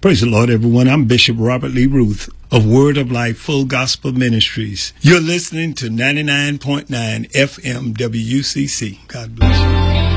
Praise the Lord, everyone. I'm Bishop Robert Lee Ruth of Word of Life Full Gospel Ministries. You're listening to 99.9 FM WCC. God bless you.